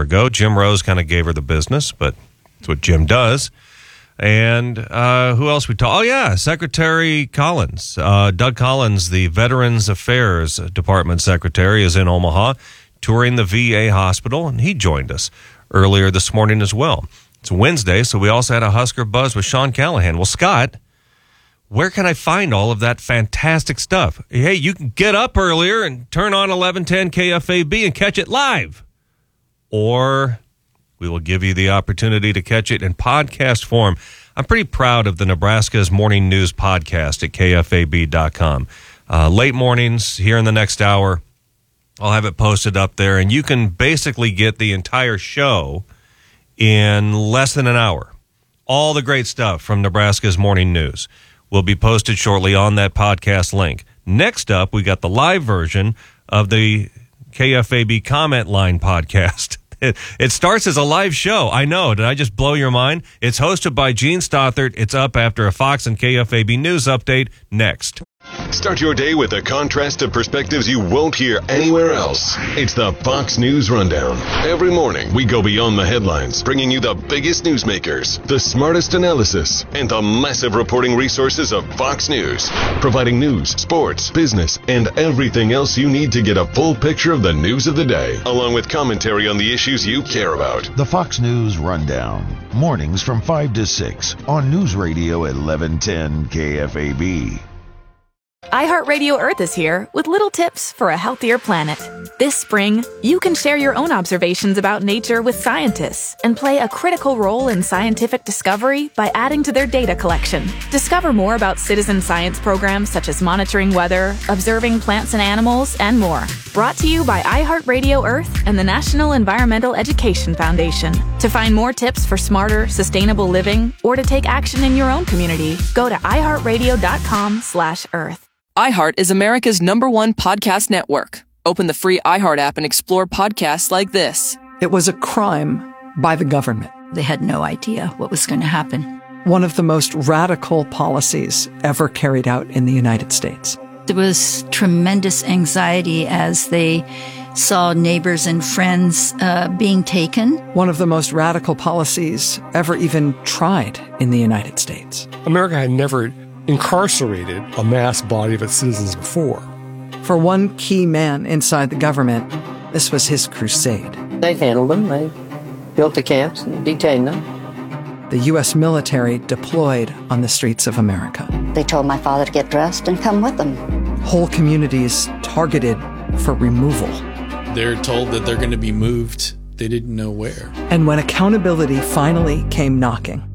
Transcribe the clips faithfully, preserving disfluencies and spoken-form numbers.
ago. Jim Rose kind of gave her the business, but it's what Jim does. And uh, who else we talk? Oh, yeah, Secretary Collins. Uh, Doug Collins, the Veterans Affairs Department Secretary, is in Omaha touring the V A hospital, and he joined us earlier this morning as well. It's Wednesday, so we also had a Husker Buzz with Sean Callahan. Well, Scott, where can I find all of that fantastic stuff? Hey, you can get up earlier and turn on eleven ten K F A B and catch it live. Or we will give you the opportunity to catch it in podcast form. I'm pretty proud of the Nebraska's Morning News podcast at K F A B dot com. Uh, late mornings here in the next hour. I'll have it posted up there, and you can basically get the entire show in less than an hour. All the great stuff from Nebraska's Morning News will be posted shortly on that podcast link. Next up, we got the live version of the K F A B Comment Line podcast. It, it starts as a live show. I know. Did I just blow your mind? It's hosted by Gene Stothert. It's up after a Fox and K F A B news update next. Start your day with a contrast of perspectives you won't hear anywhere else. It's the Fox News Rundown. Every morning, we go beyond the headlines, bringing you the biggest newsmakers, the smartest analysis, and the massive reporting resources of Fox News, providing news, sports, business, and everything else you need to get a full picture of the news of the day, along with commentary on the issues you care about. The Fox News Rundown, mornings from five to six on News Radio eleven ten K F A B. iHeartRadio Earth is here with little tips for a healthier planet. This spring, you can share your own observations about nature with scientists and play a critical role in scientific discovery by adding to their data collection. Discover more about citizen science programs such as monitoring weather, observing plants and animals, and more. Brought to you by iHeartRadio Earth and the National Environmental Education Foundation. To find more tips for smarter, sustainable living or to take action in your own community, go to iHeartRadio.com slash Earth. iHeart is America's number one podcast network. Open the free iHeart app and explore podcasts like this. It was a crime by the government. They had no idea what was going to happen. One of the most radical policies ever carried out in the United States. There was tremendous anxiety as they saw neighbors and friends uh, being taken. One of the most radical policies ever even tried in the United States. America had never incarcerated a mass body of its citizens before. For one key man inside the government, this was his crusade. They handled them. They built the camps and detained them. The U S military deployed on the streets of America. They told my father to get dressed and come with them. Whole communities targeted for removal. They're told that they're going to be moved. They didn't know where. And when accountability finally came knocking,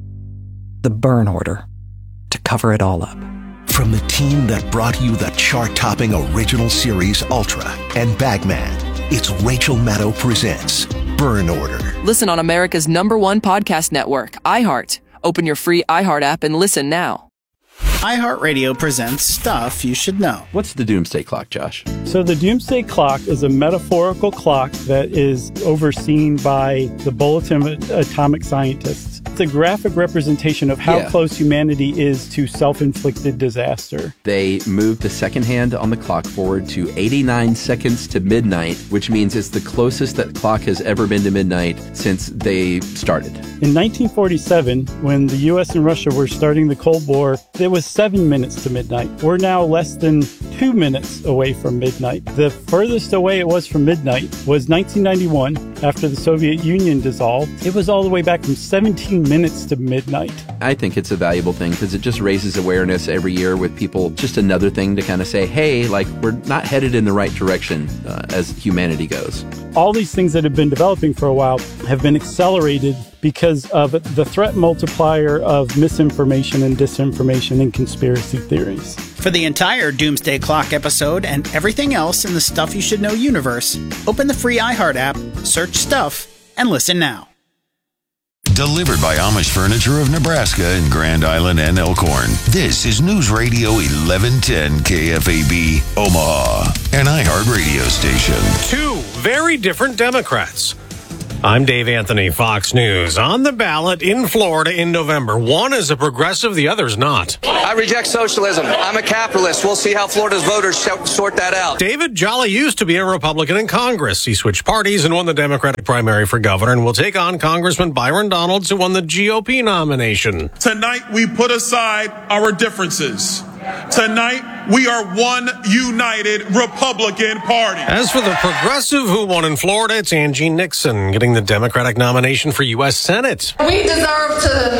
the burn order to cover it all up. From the team that brought you the chart-topping original series Ultra and Bagman, it's Rachel Maddow presents Burn Order. Listen on America's number one podcast network, iHeart. Open your free iHeart app and listen now. iHeartRadio presents Stuff You Should Know. What's the Doomsday Clock, Josh? So the Doomsday Clock is a metaphorical clock that is overseen by the Bulletin of Atomic Scientists. It's a graphic representation of how yeah. close humanity is to self-inflicted disaster. They moved the second hand on the clock forward to eighty-nine seconds to midnight, which means it's the closest that clock has ever been to midnight since they started. In nineteen forty-seven, when the U S and Russia were starting the Cold War, it was seven minutes to midnight. We're now less than two minutes away from midnight. The furthest away it was from midnight was nineteen ninety-one, after the Soviet Union dissolved. It was all the way back from seventeen minutes to midnight. I think it's a valuable thing because it just raises awareness every year with people. Just another thing to kind of say, hey, like, we're not headed in the right direction uh, as humanity goes. All these things that have been developing for a while have been accelerated because of the threat multiplier of misinformation and disinformation and conspiracy theories. For the entire Doomsday Clock episode and everything else in the Stuff You Should Know universe, open the free iHeart app, search Stuff, and listen now. Delivered by Amish Furniture of Nebraska in Grand Island and Elkhorn. This is News Radio eleven ten K F A B, Omaha, an iHeart radio station. Two very different Democrats. I'm Dave Anthony, Fox News. On the ballot in Florida in November. One is a progressive, the other's not. I reject socialism. I'm a capitalist. We'll see how Florida's voters sort that out. David Jolly used to be a Republican in Congress. He switched parties and won the Democratic primary for governor and will take on Congressman Byron Donalds, who won the G O P nomination. Tonight, we put aside our differences. Tonight, we are one united Republican Party. As for the progressive who won in Florida, it's Angie Nixon getting the Democratic nomination for U S Senate. We deserve to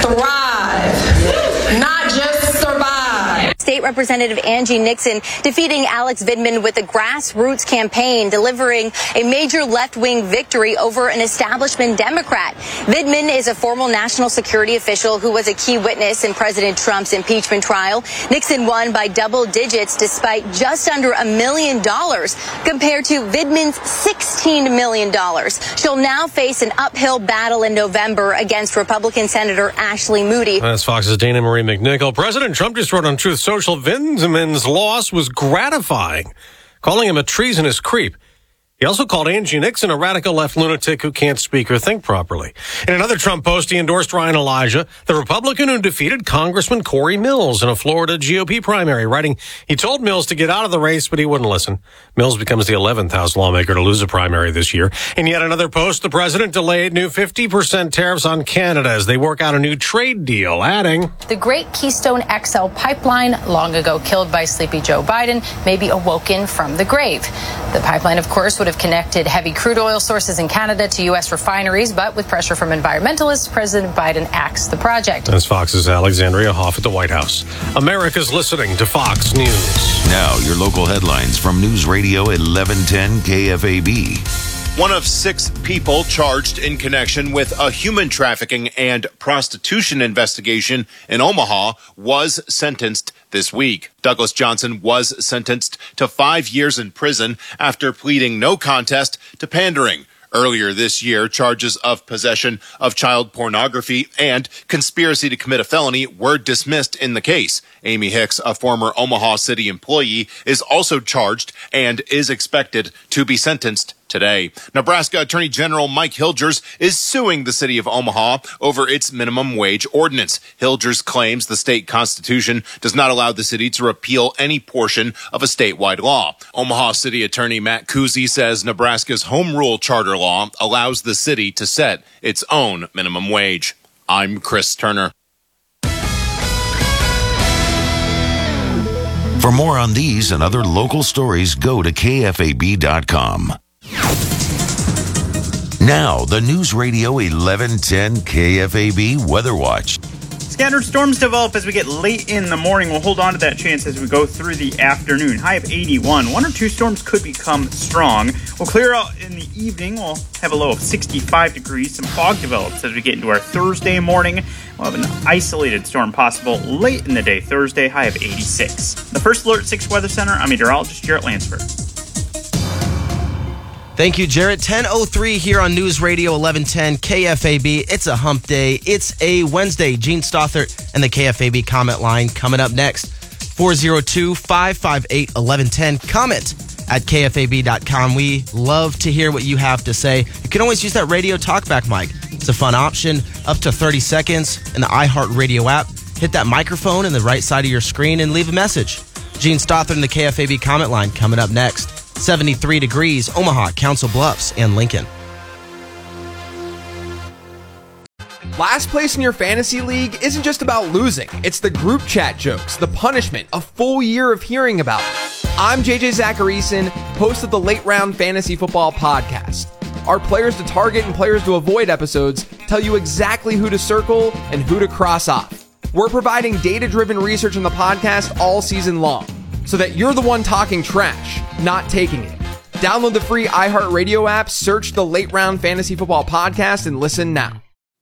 thrive, not just survive. State Representative Angie Nixon defeating Alex Vidman with a grassroots campaign, delivering a major left-wing victory over an establishment Democrat. Vidman is a former national security official who was a key witness in President Trump's impeachment trial. Nixon won by double digits despite just under a million dollars compared to Vidman's sixteen million dollars. She'll now face an uphill battle in November against Republican Senator Ashley Moody. That's Fox's Dana Marie McNichol. President Trump just wrote on Truth Social Vidman's loss was gratifying, calling him a treasonous creep. He also called Angie Nixon a radical left lunatic who can't speak or think properly. In another Trump post, he endorsed Ryan Elijah, the Republican who defeated Congressman Corey Mills in a Florida G O P primary, writing, he told Mills to get out of the race, but he wouldn't listen. Mills becomes the eleventh House lawmaker to lose a primary this year. In yet another post, the president delayed new fifty percent tariffs on Canada as they work out a new trade deal, adding, the great Keystone X L pipeline, long ago killed by sleepy Joe Biden, may be awoken from the grave. The pipeline, of course, would have connected heavy crude oil sources in Canada to U S refineries, but with pressure from environmentalists, President Biden axed the project. That's Fox's Alexandria Hoff at the White House. America's listening to Fox News. Now, your local headlines from News Radio eleven ten K F A B. One of six people charged in connection with a human trafficking and prostitution investigation in Omaha was sentenced this week. Douglas Johnson was sentenced to five years in prison after pleading no contest to pandering. Earlier this year, charges of possession of child pornography and conspiracy to commit a felony were dismissed in the case. Amy Hicks, a former Omaha City employee, is also charged and is expected to be sentenced today. Nebraska Attorney General Mike Hilgers is suing the city of Omaha over its minimum wage ordinance. Hilgers claims the state constitution does not allow the city to repeal any portion of a statewide law. Omaha City Attorney Matt Kuzy says Nebraska's home rule charter law allows the city to set its own minimum wage. I'm Chris Turner. For more on these and other local stories, go to K F A B dot com. Now, the News Radio eleven ten K F A B Weather Watch. Scattered storms develop as we get late in the morning. We'll hold on to that chance as we go through the afternoon. High of eighty-one. One or two storms could become strong. We'll clear out in the evening. We'll have a low of sixty-five degrees. Some fog develops as we get into our Thursday morning. We'll have an isolated storm possible late in the day Thursday. High of eighty-six. The First Alert six Weather Center, I'm meteorologist Jarrett Lansford. Thank you, Jarrett. ten oh three here on News Radio eleven ten K F A B. It's a hump day. It's a Wednesday. Gene Stothert and the K F A B comment line coming up next. four oh two, five five eight, eleven ten. Comment at K F A B dot com. We love to hear what you have to say. You can always use that radio talkback mic. It's a fun option. Up to thirty seconds in the iHeartRadio app. Hit that microphone in the right side of your screen and leave a message. Gene Stothert and the K F A B comment line coming up next. seventy-three degrees, Omaha, Council Bluffs, and Lincoln. Last place in your fantasy league isn't just about losing. It's the group chat jokes, the punishment, a full year of hearing about it. I'm J J Zacharyson, host of the Late Round Fantasy Football Podcast. Our players to target and players to avoid episodes tell you exactly who to circle and who to cross off. We're providing data-driven research on the podcast all season long, so that you're the one talking trash, not taking it. Download the free iHeartRadio app, search the Late Round Fantasy Football Podcast, and listen now.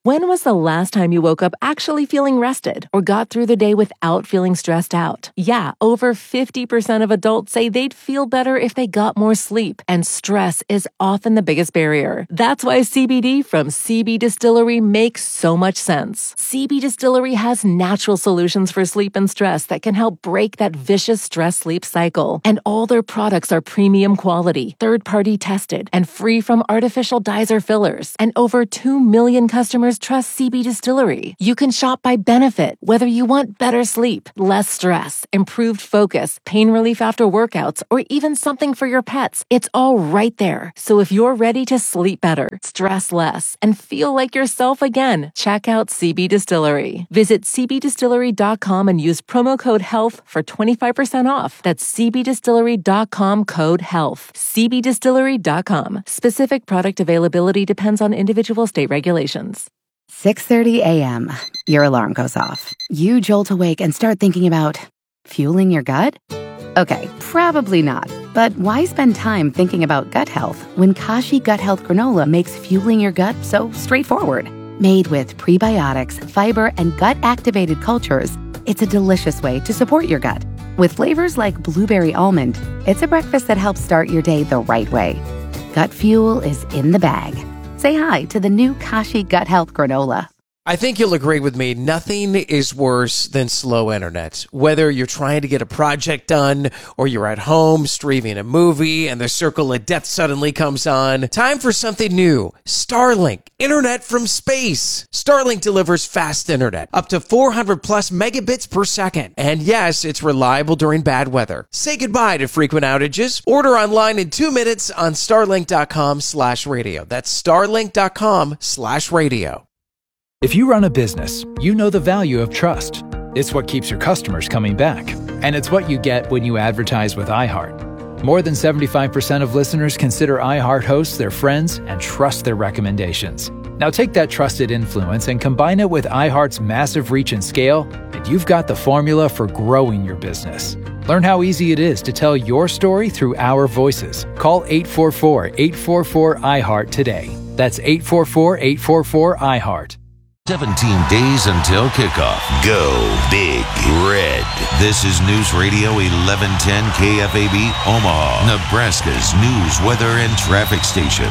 When was the last time you woke up actually feeling rested or got through the day without feeling stressed out? Yeah, over fifty percent of adults say they'd feel better if they got more sleep, and stress is often the biggest barrier. That's why C B D from C B Distillery makes so much sense. C B Distillery has natural solutions for sleep and stress that can help break that vicious stress-sleep cycle. And all their products are premium quality, third-party tested, and free from artificial dyes or fillers. And over two million customers trust C B Distillery. You can shop by benefit, whether you want better sleep, less stress, improved focus, pain relief after workouts, or even something for your pets. It's all right there. So if you're ready to sleep better, stress less, and feel like yourself again, check out C B Distillery. Visit c b distillery dot com and use promo code HEALTH for twenty-five percent off. That's c b distillery dot com code HEALTH. c b distillery dot com. Specific product availability depends on individual state regulations. six thirty a.m. Your alarm goes off. You jolt awake and start thinking about fueling your gut? Okay, probably not. But why spend time thinking about gut health when Kashi Gut Health Granola makes fueling your gut so straightforward? Made with prebiotics, fiber, and gut-activated cultures, it's a delicious way to support your gut. With flavors like blueberry almond, it's a breakfast that helps start your day the right way. Gut fuel is in the bag. Say hi to the new Kashi Gut Health Granola. I think you'll agree with me, nothing is worse than slow internet. Whether you're trying to get a project done or you're at home streaming a movie and the circle of death suddenly comes on, time for something new. Starlink, internet from space. Starlink delivers fast internet, up to four hundred plus megabits per second. And yes, it's reliable during bad weather. Say goodbye to frequent outages. Order online in two minutes on starlink.com slash radio. That's starlink.com slash radio. If you run a business, you know the value of trust. It's what keeps your customers coming back. And it's what you get when you advertise with iHeart. More than seventy-five percent of listeners consider iHeart hosts their friends and trust their recommendations. Now take that trusted influence and combine it with iHeart's massive reach and scale, and you've got the formula for growing your business. Learn how easy it is to tell your story through our voices. Call eight four four, eight four four, I heart today. That's eight four four, eight four four, I heart. seventeen days until kickoff. Go Big Red. This is News Radio eleven ten K F A B Omaha, Nebraska's news, weather, and traffic station.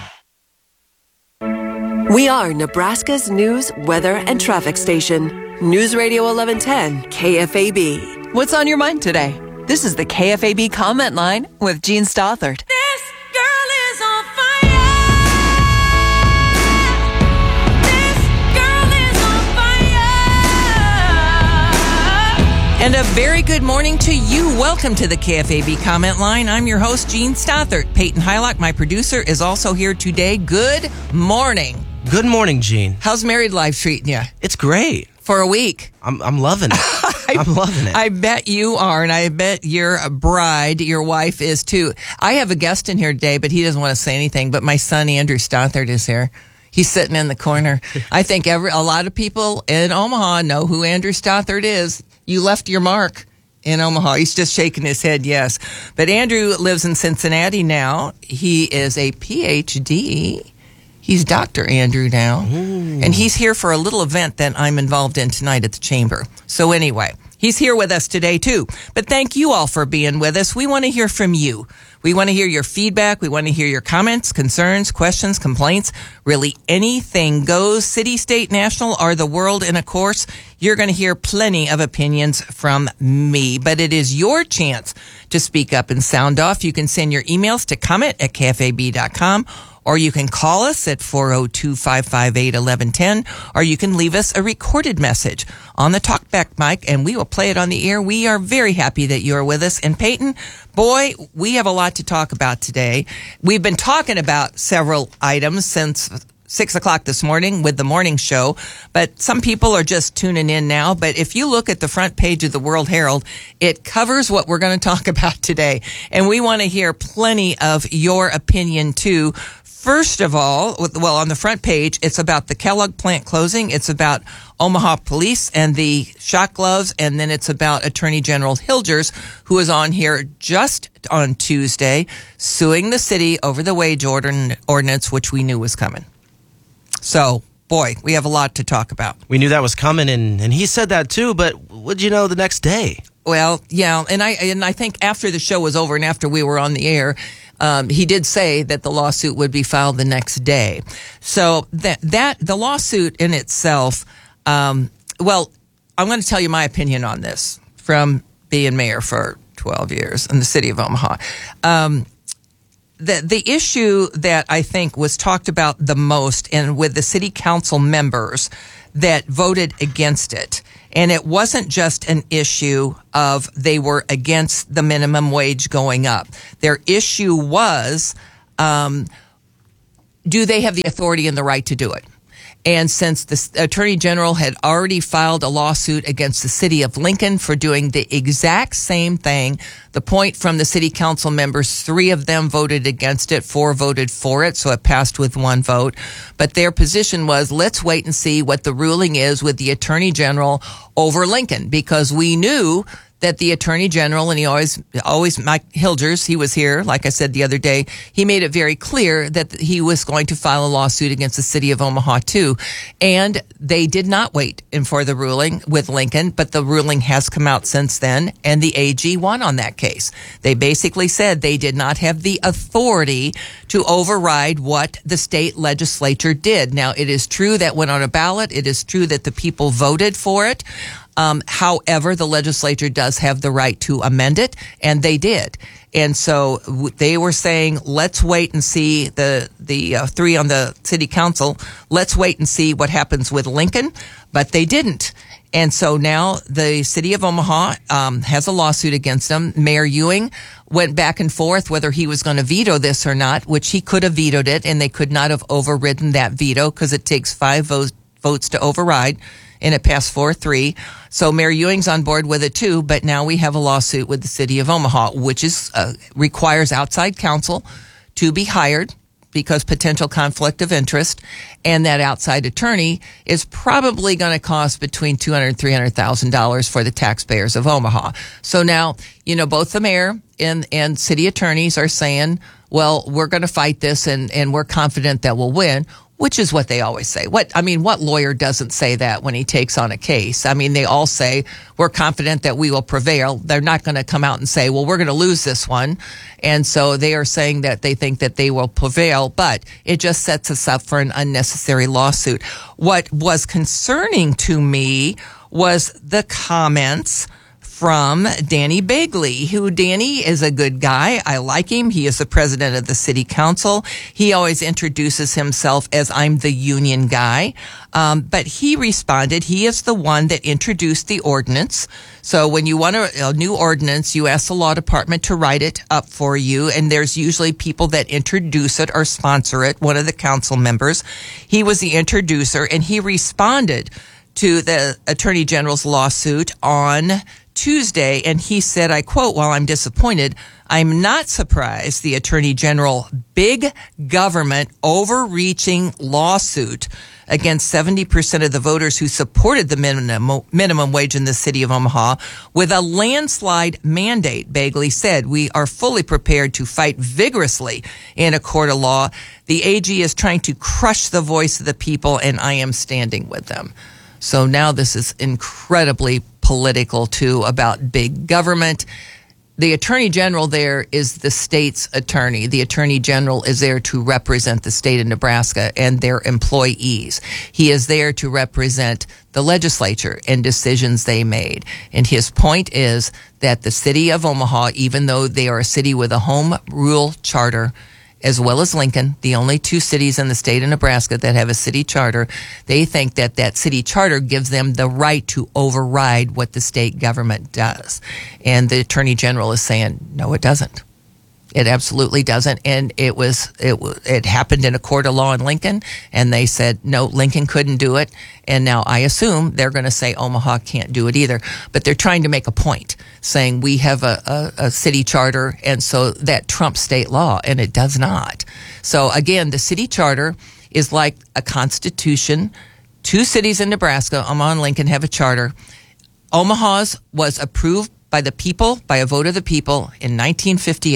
We are Nebraska's news, weather, and traffic station. News Radio eleven ten K F A B. What's on your mind today? This is the K F A B comment line with Gene Stothert. This girl is on fire. And a very good morning to you. Welcome to the K F A B comment line. I'm your host, Gene Stothert. Peyton Hylock, my producer, is also here today. Good morning. Good morning, Gene. How's married life treating you? It's great. For a week. I'm I'm loving it. I, I'm loving it. I bet you are, and I bet your bride, your wife, is too. I have a guest in here today, but he doesn't want to say anything. But my son, Andrew Stothert, is here. He's sitting in the corner. I think every a lot of people in Omaha know who Andrew Stothert is. You left your mark in Omaha. He's just shaking his head, yes. But Andrew lives in Cincinnati now. He is a P H D. He's Doctor Andrew now. Ooh. And he's here for a little event that I'm involved in tonight at the Chamber. So anyway, he's here with us today, too. But thank you all for being with us. We want to hear from you. We want to hear your feedback. We want to hear your comments, concerns, questions, complaints. Really anything goes, city, state, national, or the world. And, of course, you're going to hear plenty of opinions from me. But it is your chance to speak up and sound off. You can send your emails to comment at k f a b dot com. Or you can call us at four oh two, five five eight, one one one zero, or you can leave us a recorded message on the talkback mic, and we will play it on the air. We are very happy that you are with us. And Peyton, boy, we have a lot to talk about today. We've been talking about several items since six o'clock this morning with the morning show, but some people are just tuning in now. But if you look at the front page of the World Herald, it covers what we're going to talk about today. And we want to hear plenty of your opinion, too. First of all, well, on the front page, it's about the Kellogg plant closing. It's about Omaha police and the shot gloves. And then it's about Attorney General Hilgers, who was on here just on Tuesday, suing the city over the wage ordinance, which we knew was coming. So boy, we have a lot to talk about. We knew that was coming, and, and he said that too, but what'd you know the next day? Well, yeah, and I and I think after the show was over and after we were on the air, um, he did say that the lawsuit would be filed the next day. So that that the lawsuit in itself, um, well, I'm going to tell you my opinion on this from being mayor for twelve years in the city of Omaha. Um, the the issue that I think was talked about the most, and with the city council members that voted against it. And it wasn't just an issue of they were against the minimum wage going up. Their issue was, um, do they have the authority and the right to do it? And since the Attorney General had already filed a lawsuit against the city of Lincoln for doing the exact same thing, the point from the city council members, three of them voted against it, four voted for it, so it passed with one vote. But their position was, let's wait and see what the ruling is with the Attorney General over Lincoln, because we knew that the Attorney General, and he always, always, Mike Hilgers, he was here, like I said the other day, he made it very clear that he was going to file a lawsuit against the city of Omaha too. And they did not wait for the ruling with Lincoln, but the ruling has come out since then, and the A G won on that case. They basically said they did not have the authority to override what the state legislature did. Now, it is true that went on a ballot. It is true that the people voted for it. Um, however, the legislature does have the right to amend it, and they did. And so w- they were saying, let's wait and see the the uh, three on the city council. Let's wait and see what happens with Lincoln, but they didn't. And so now the city of Omaha um, has a lawsuit against them. Mayor Ewing went back and forth whether he was going to veto this or not, which he could have vetoed it, and they could not have overridden that veto because it takes five votes votes to override. And it passed four three. So Mayor Ewing's on board with it too, but now we have a lawsuit with the city of Omaha, which is uh, requires outside counsel to be hired because potential conflict of interest, and that outside attorney is probably going to cost between two hundred thousand dollars and three hundred thousand dollars for the taxpayers of Omaha. So now, you know, both the mayor and, and city attorneys are saying, well, we're going to fight this and, and we're confident that we'll win. Which is what they always say. What I mean, what lawyer doesn't say that when he takes on a case? I mean, they all say, we're confident that we will prevail. They're not going to come out and say, well, we're going to lose this one. And so they are saying that they think that they will prevail, but it just sets us up for an unnecessary lawsuit. What was concerning to me was the comments from Danny Begley, who Danny is a good guy. I like him. He is the president of the city council. He always introduces himself as I'm the union guy. Um, but he responded, he is the one that introduced the ordinance. So when you want a, a new ordinance, you ask the law department to write it up for you. And there's usually people that introduce it or sponsor it, one of the council members. He was the introducer, and he responded to the Attorney General's lawsuit on Tuesday, and he said, I quote, while I'm disappointed, I'm not surprised the Attorney General big government overreaching lawsuit against seventy percent of the voters who supported the minimum, minimum wage in the city of Omaha with a landslide mandate. Begley said, we are fully prepared to fight vigorously in a court of law. The A G is trying to crush the voice of the people, and I am standing with them. So now this is incredibly political too, about big government. The Attorney General there is the state's attorney. The Attorney General is there to represent the state of Nebraska and their employees. He is there to represent the legislature and decisions they made. And his point is that the city of Omaha, even though they are a city with a home rule charter, as well as Lincoln, the only two cities in the state of Nebraska that have a city charter, they think that that city charter gives them the right to override what the state government does. And the Attorney General is saying, no, it doesn't. It absolutely doesn't. And it was it it happened in a court of law in Lincoln, and they said, no, Lincoln couldn't do it. And now I assume they're going to say Omaha can't do it either. But they're trying to make a point, saying we have a, a, a city charter, and so that trumps state law, and it does not. So again, the city charter is like a constitution. Two cities in Nebraska, Omaha and Lincoln, have a charter. Omaha's was approved by the people, by a vote of the people in nineteen fifty-eight.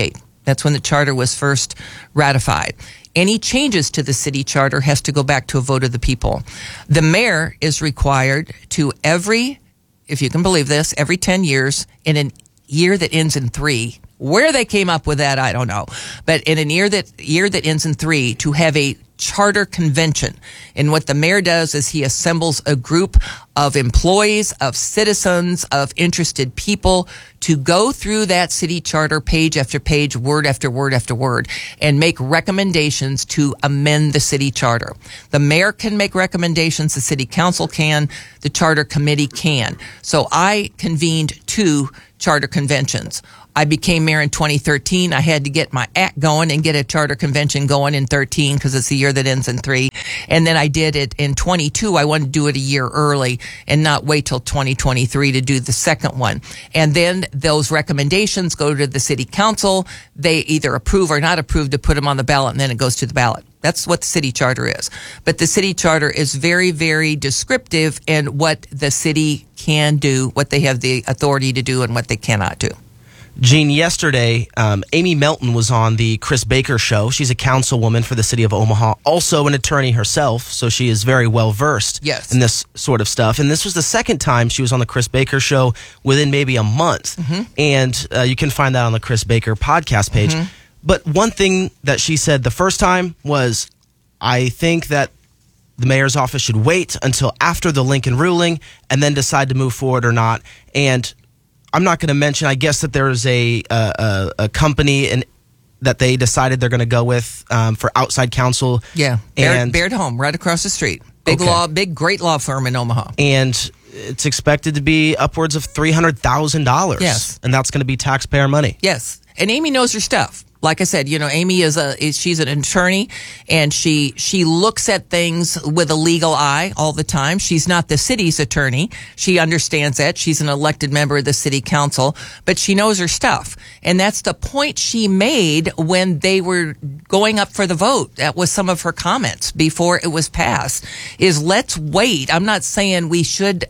That's when the charter was first ratified. Any changes to the city charter has to go back to a vote of the people. The mayor is required to every, if you can believe this, every ten years, in a year that ends in three. Where they came up with that, I don't know. But in a year that year that ends in three, to have a charter convention. And what the mayor does is he assembles a group of employees, of citizens, of interested people to go through that city charter page after page, word after word after word, and make recommendations to amend the city charter. The mayor can make recommendations, the city council can, the charter committee can. So I convened two charter conventions. I became mayor in twenty thirteen. I had to get my act going and get a charter convention going in thirteen because it's the year that ends in three. And then I did it in twenty-two. I wanted to do it a year early and not wait till twenty twenty-three to do the second one. And then those recommendations go to the city council. They either approve or not approve to put them on the ballot, and then it goes to the ballot. That's what the city charter is. But the city charter is very, very descriptive in what the city can do, what they have the authority to do, and what they cannot do. Gene, yesterday, um, Amy Melton was on the Chris Baker show. She's a councilwoman for the city of Omaha, also an attorney herself, so she is very well versed yes. in this sort of stuff. And this was the second time she was on the Chris Baker show within maybe a month. Mm-hmm. And uh, you can find that on the Chris Baker podcast page. Mm-hmm. But one thing that she said the first time was, I think that the mayor's office should wait until after the Lincoln ruling and then decide to move forward or not. And I'm not going to mention, I guess that there's a, a, a company and that they decided they're going to go with um, for outside counsel. Yeah, Baird, and Baird Home, right across the street. Big Okay. law, big, great law firm in Omaha. And it's expected to be upwards of three hundred thousand dollars. Yes. And that's going to be taxpayer money. Yes, and Amy knows her stuff. Like I said, you know, Amy is a is, she's an attorney, and she she looks at things with a legal eye all the time. She's not the city's attorney. She understands that. She's an elected member of the city council, but she knows her stuff. And that's the point she made when they were going up for the vote. That was some of her comments before it was passed, is let's wait. I'm not saying we should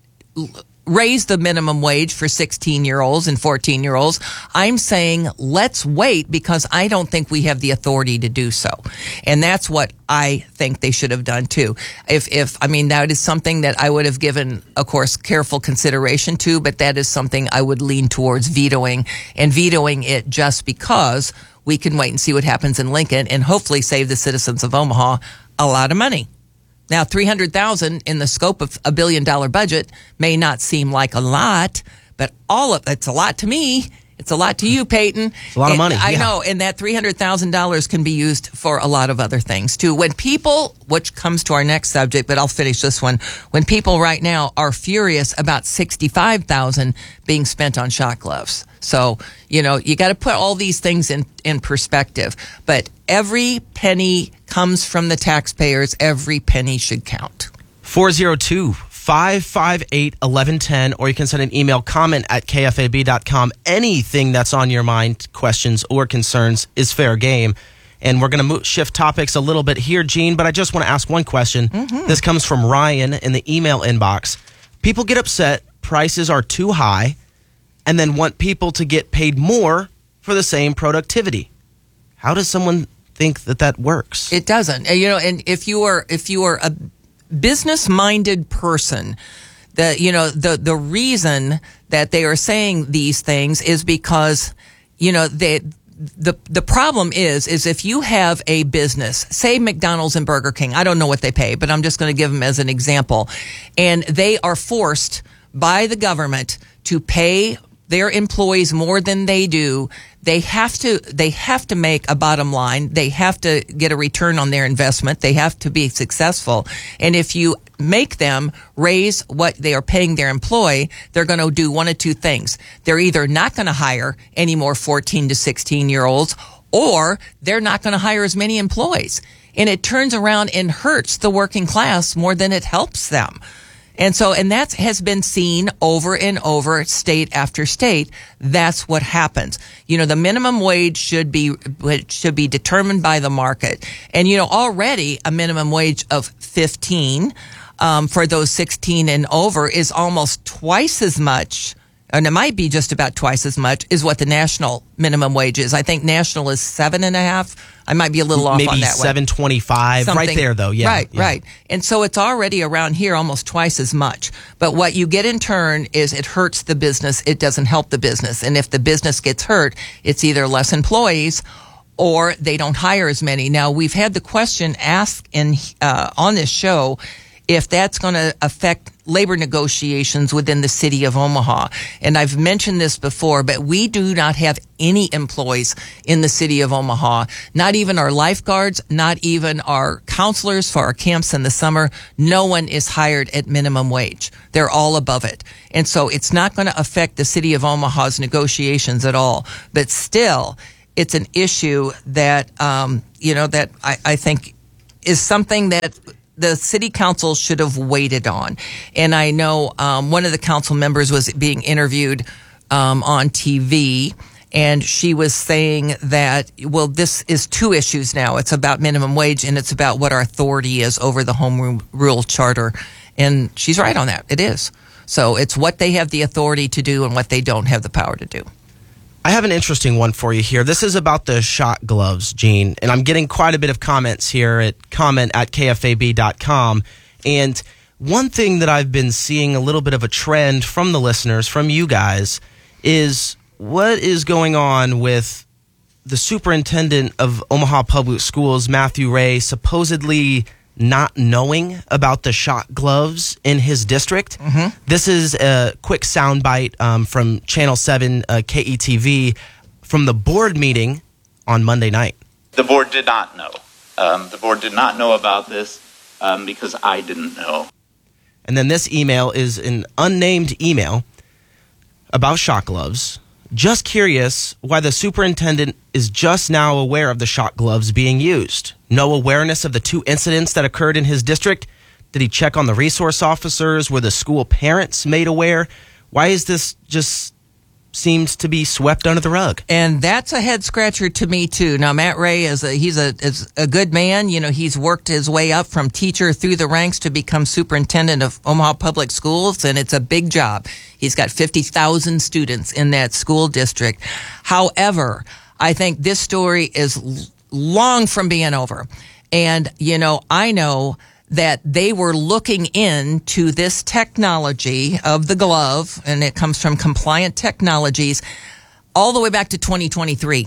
raise the minimum wage for sixteen-year-olds and fourteen-year-olds. I'm saying let's wait because I don't think we have the authority to do so. And that's what I think they should have done too. If, if I mean, that is something that I would have given, of course, careful consideration to, but that is something I would lean towards vetoing and vetoing it just because we can wait and see what happens in Lincoln and hopefully save the citizens of Omaha a lot of money. Now, three hundred thousand dollars in the scope of a billion dollar budget may not seem like a lot, but all of it's a lot to me. It's a lot to you, Peyton. It's a lot of And money. I yeah. know, and that three hundred thousand dollars can be used for a lot of other things too. When people, which comes to our next subject, but I'll finish this one. When people right now are furious about sixty-five thousand dollars being spent on shot gloves. So, you know, you got to put all these things in, in perspective. But every penny comes from the taxpayers. Every penny should count. four oh two, five five eight, one one one zero, or you can send an email, comment at k f a b dot com. Anything that's on your mind, questions or concerns, is fair game. And we're going to shift topics a little bit here, Gene, but I just want to ask one question. Mm-hmm. This comes from Ryan in the email inbox. People get upset, prices are too high, and then want people to get paid more for the same productivity. How does someone think that that works? It doesn't. You know, and if you are if you are a business-minded person, the you know the the reason that they are saying these things is because you know they the the problem is is if you have a business, say McDonald's and Burger King, I don't know what they pay, but I'm just going to give them as an example, and they are forced by the government to pay their employees more than they do. They have to, they have to make a bottom line. They have to get a return on their investment. They have to be successful. And if you make them raise what they are paying their employee, they're going to do one of two things. They're either not going to hire any more fourteen to sixteen year olds, or they're not going to hire as many employees. And it turns around and hurts the working class more than it helps them. And so, and that has been seen over and over, state after state. That's what happens. You know, the minimum wage should be, should be determined by the market. And, you know, already a minimum wage of fifteen, um, for those sixteen and over is almost twice as much and it might be just about twice as much, is what the national minimum wage is. I think national is seven and a half. I might be a little off Maybe on that one. seven twenty-five, right there, though. Yeah, right, yeah. right. And so it's already around here almost twice as much. But what you get in turn is it hurts the business. It doesn't help the business. And if the business gets hurt, it's either less employees or they don't hire as many. Now, we've had the question asked in uh, on this show if that's going to affect labor negotiations within the city of Omaha. And I've mentioned this before, but we do not have any employees in the city of Omaha, not even our lifeguards, not even our counselors for our camps in the summer. No one is hired at minimum wage. They're all above it. And so it's not going to affect the city of Omaha's negotiations at all. But still, it's an issue that, um, you know, that I, I think is something that the city council should have waited on. And I know um, one of the council members was being interviewed um, on T V, and she was saying that, well, this is two issues now. It's about minimum wage, and it's about what our authority is over the home rule charter. And she's right on that. It is. So it's what they have the authority to do and what they don't have the power to do. I have an interesting one for you here. This is about the shot gloves, Gene, and I'm getting quite a bit of comments here at comment at K F A B dot com. And one thing that I've been seeing a little bit of a trend from the listeners, from you guys, is what is going on with the superintendent of Omaha Public Schools, Matthew Ray, supposedly not knowing about the shot gloves in his district. Mm-hmm. This is a quick soundbite um, from Channel seven uh, K E T V from the board meeting on Monday night. The board did not know. Um, the board did not know about this um, because I didn't know. And then this email is an unnamed email about shot gloves. Just curious why the superintendent is just now aware of the shot gloves being used. No awareness of the two incidents that occurred in his district? Did he check on the resource officers? Were the school parents made aware? Why is this just seems to be swept under the rug? And that's a head scratcher to me too. Now, Matt Ray is a he's a is a good man. You know, he's worked his way up from teacher through the ranks to become superintendent of Omaha Public Schools, and it's a big job. He's got fifty thousand students in that school district. However, I think this story is long from being over. And, you know, I know that they were looking into this technology of the glove, and it comes from Compliant Technologies, all the way back to twenty twenty-three.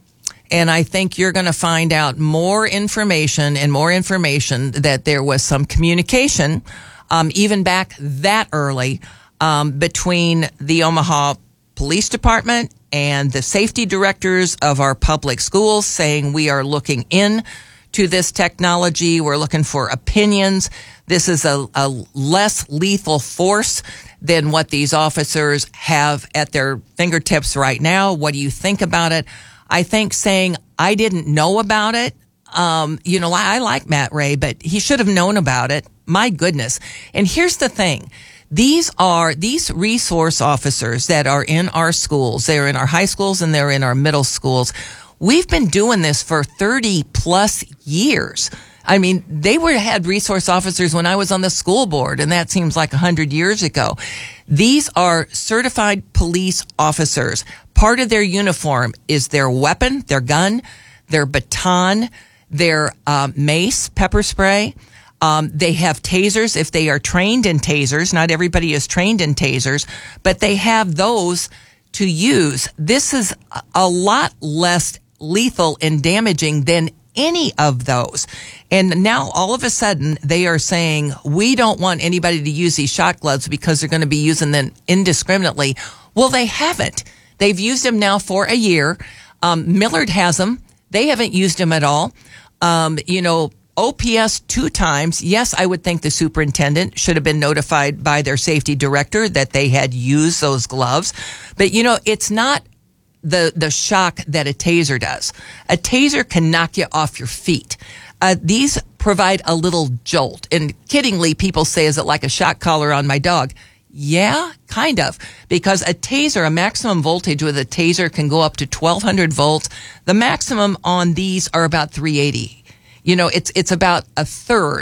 And I think you're going to find out more information and more information that there was some communication, um, even back that early, um, between the Omaha Police Department and the safety directors of our public schools, saying we are looking in to this technology. We're looking for opinions. This is a, a less lethal force than what these officers have at their fingertips right now. What do you think about it? I think saying, I didn't know about it, um, you know, I, I like Matt Ray, but he should have known about it. My goodness. And here's the thing. These are, these resource officers that are in our schools, they're in our high schools and they're in our middle schools. We've been doing this for thirty plus years. I mean, they were had resource officers when I was on the school board, and that seems like a hundred years ago. These are certified police officers. Part of their uniform is their weapon, their gun, their baton, their um, mace, pepper spray. Um, they have tasers if they are trained in tasers. Not everybody is trained in tasers, but they have those to use. This is a lot less lethal and damaging than any of those. And now all of a sudden they are saying, we don't want anybody to use these shot gloves because they're going to be using them indiscriminately. Well, they haven't. They've used them now for a year. Um, Millard has them. They haven't used them at all. Um, you know, O P S two times. Yes, I would think the superintendent should have been notified by their safety director that they had used those gloves. But, you know, it's not the the shock that a taser does. A taser can knock you off your feet. Uh, these provide a little jolt. And kiddingly, people say, is it like a shock collar on my dog? Yeah, kind of. Because a taser, a maximum voltage with a taser can go up to twelve hundred volts. The maximum on these are about three eighty. You know, it's it's about a third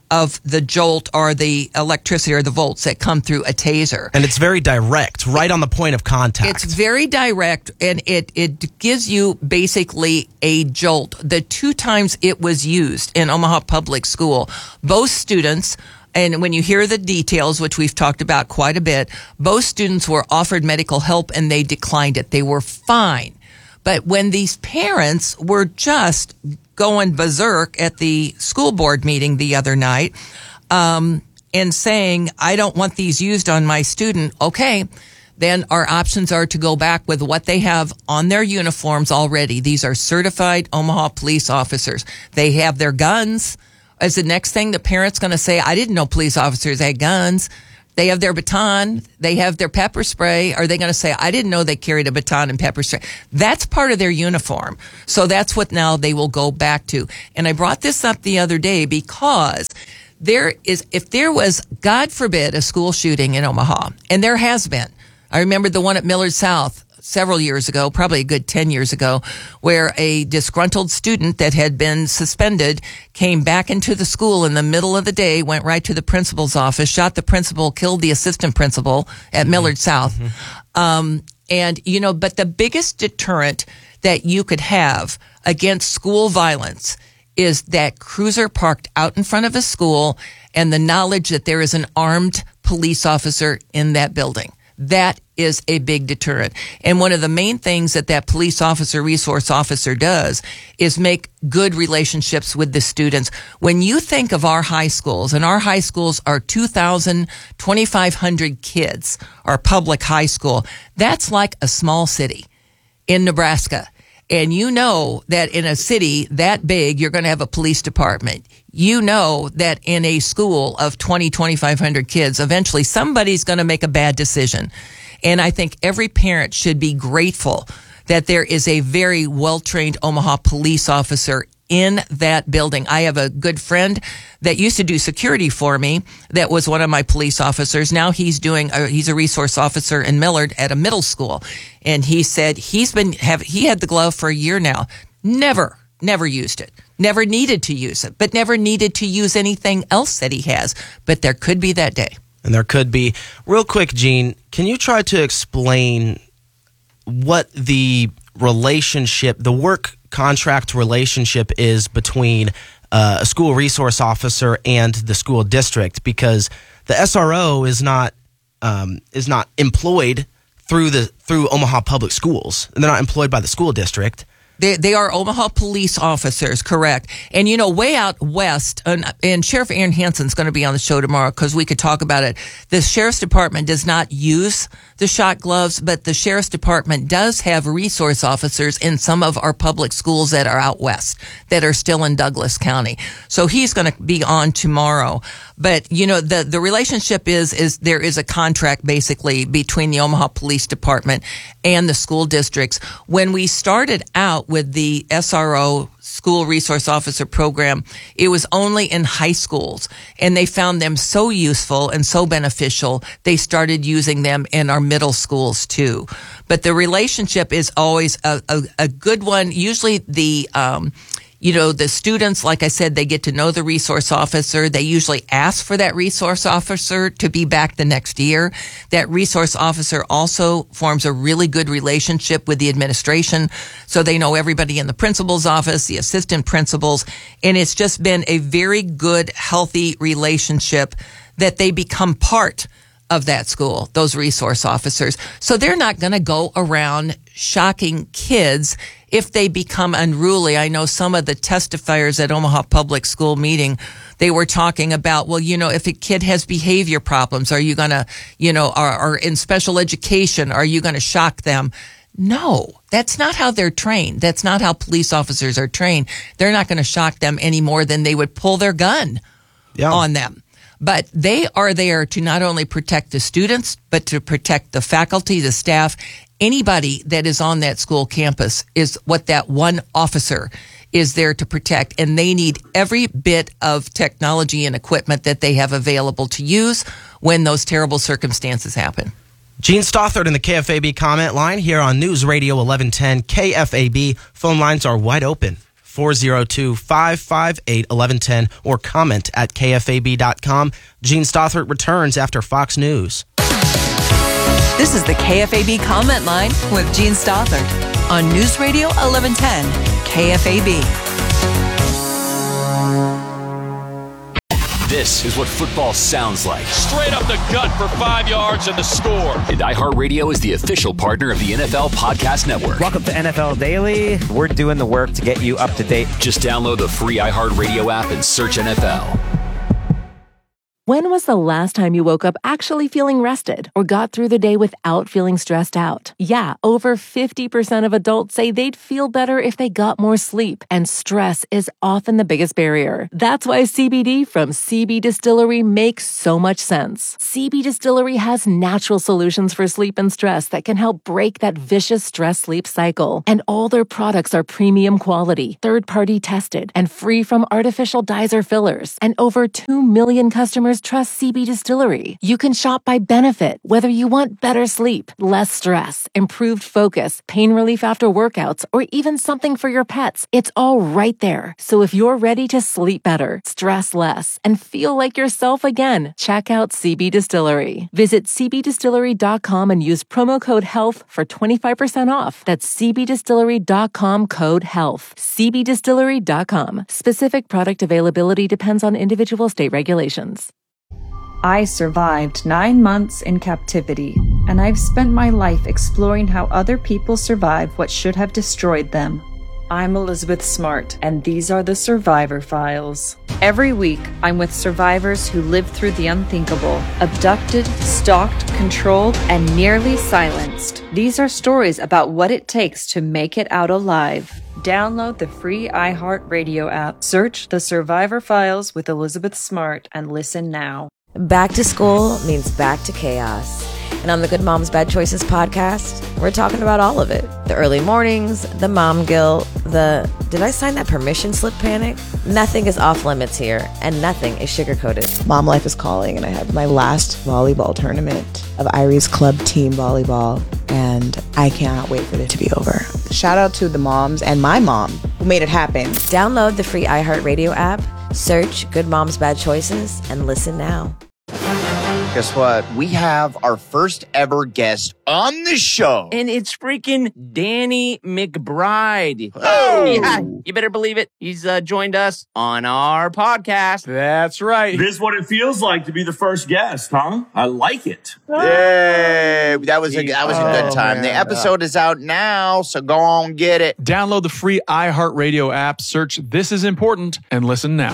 of the jolt or the electricity or the volts that come through a taser. And it's very direct, right on the point of contact. It's very direct, and it, it gives you basically a jolt. The two times it was used in Omaha Public School, both students, and when you hear the details, which we've talked about quite a bit, both students were offered medical help and they declined it. They were fine. But when these parents were just going berserk at the school board meeting the other night, um, and saying, I don't want these used on my student, okay, then our options are to go back with what they have on their uniforms already. These are certified Omaha police officers. They have their guns. As the next thing, the parent's going to say, I didn't know police officers had guns. They have their baton. They have their pepper spray. Are they going to say, I didn't know they carried a baton and pepper spray? That's part of their uniform. So that's what now they will go back to. And I brought this up the other day because there is, if there was, God forbid, a school shooting in Omaha, and there has been. I remember the one at Millard South several years ago, probably a good ten years ago, where a disgruntled student that had been suspended came back into the school in the middle of the day, went right to the principal's office, shot the principal, killed the assistant principal at mm-hmm. Millard South. Mm-hmm. Um, and, you know, but the biggest deterrent that you could have against school violence is that cruiser parked out in front of a school and the knowledge that there is an armed police officer in that building. That is a big deterrent. And one of the main things that that police officer, resource officer does is make good relationships with the students. When you think of our high schools, and our high schools are two thousand, twenty-five hundred kids, our public high school, that's like a small city in Nebraska. And you know that in a city that big, you're going to have a police department. You know that in a school of twenty, twenty-five hundred kids, eventually somebody's going to make a bad decision. And I think every parent should be grateful that there is a very well-trained Omaha police officer in that building. I have a good friend that used to do security for me that was one of my police officers. Now he's doing, a, he's a resource officer in Millard at a middle school. And he said he's been, have, he had the glove for a year now. Never, never used it. Never needed to use it, but never needed to use anything else that he has. But there could be that day. And there could be. Real quick, Gene, can you try to explain what the relationship, the work contract relationship is between uh, a school resource officer and the school district? Because the S R O is not um, is not employed through the through Omaha Public Schools. They're not employed by the school district. They they are Omaha police officers, correct. And, you know, way out west, and, and Sheriff Aaron Hansen's going to be on the show tomorrow because we could talk about it. The Sheriff's Department does not use the shot gloves, but the Sheriff's Department does have resource officers in some of our public schools that are out west that are still in Douglas County. So he's going to be on tomorrow. But, you know, the, the relationship is, is there is a contract basically between the Omaha Police Department and the school districts. When we started out with the S R O School Resource Officer program, it was only in high schools, and they found them so useful and so beneficial, they started using them in our middle schools too. But the relationship is always a, a, a good one. Usually the, um, you know, the students, like I said, they get to know the resource officer. They usually ask for that resource officer to be back the next year. That resource officer also forms a really good relationship with the administration. So they know everybody in the principal's office, the assistant principals. And it's just been a very good, healthy relationship that they become part of that school, those resource officers. So they're not going to go around shocking kids if they become unruly. I know some of the testifiers at Omaha Public School meeting, they were talking about, well, you know, if a kid has behavior problems, are you going to, you know, are, are in special education, are you going to shock them? No, that's not how they're trained. That's not how police officers are trained. They're not going to shock them any more than they would pull their gun yeah. on them. But they are there to not only protect the students, but to protect the faculty, the staff. Anybody that is on that school campus is what that one officer is there to protect. And they need every bit of technology and equipment that they have available to use when those terrible circumstances happen. Gene Stothert in the K F A B comment line here on News Radio eleven ten K F A B. Phone lines are wide open. four oh two, five five eight, eleven ten or comment at K F A B dot com. Gene Stothert returns after Fox News. This is the K F A B comment line with Gene Stothert on News Radio eleven ten K F A B. This is what football sounds like. Straight up the gut for five yards and the score. And iHeartRadio is the official partner of the N F L Podcast Network. Welcome to N F L Daily. We're doing the work to get you up to date. Just download the free iHeartRadio app and search N F L. When was the last time you woke up actually feeling rested or got through the day without feeling stressed out? Yeah, over fifty percent of adults say they'd feel better if they got more sleep, and stress is often the biggest barrier. That's why C B D from C B Distillery makes so much sense. C B Distillery has natural solutions for sleep and stress that can help break that vicious stress-sleep cycle. And all their products are premium quality, third-party tested, and free from artificial dyes or fillers. And over two million customers trust C B Distillery. You can shop by benefit, whether you want better sleep, less stress, improved focus, pain relief after workouts, or even something for your pets. It's all right there. So if you're ready to sleep better, stress less, and feel like yourself again, check out C B Distillery. Visit C B distillery dot com and use promo code HEALTH for twenty-five percent off. That's C B distillery dot com code HEALTH. C B distillery dot com. Specific product availability depends on individual state regulations. I survived nine months in captivity, and I've spent my life exploring how other people survive what should have destroyed them. I'm Elizabeth Smart, and these are the Survivor Files. Every week, I'm with survivors who lived through the unthinkable, abducted, stalked, controlled, and nearly silenced. These are stories about what it takes to make it out alive. Download the free iHeartRadio app, search The Survivor Files with Elizabeth Smart, and listen now. Back to school means back to chaos. And on the Good Moms Bad Choices podcast, we're talking about all of it. The early mornings, the mom guilt, the did I sign that permission slip panic? Nothing is off limits here, and nothing is sugar-coated. Mom life is calling, and I have my last volleyball tournament of Irie's Club Team Volleyball, and I cannot wait for it to be over. Shout out to the moms and my mom who made it happen. Download the free iHeartRadio app, search Good Moms Bad Choices, and listen now. Guess what? We have our first ever guest on the show. And it's freaking Danny McBride. Oh! Yeah, you better believe it. He's uh, joined us on our podcast. That's right. This is what it feels like to be the first guest, huh? I like it. Yay! That was a, that was a good Oh, time. man. The episode is out now, so go on get it. Download the free iHeartRadio app, search This Is Important, and listen now.